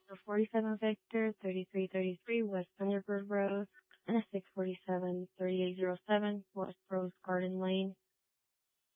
47 Victor, 3333 West Thunderbird Road, and 647 3807 West Rose Garden Lane.